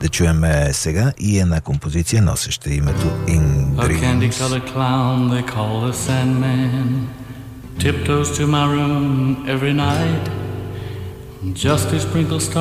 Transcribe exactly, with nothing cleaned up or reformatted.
да чуем сега и една композиция, носеща името In A Dreams. candy-colored clown they call the Sandman tiptoes to my room every night just to sprinkle stars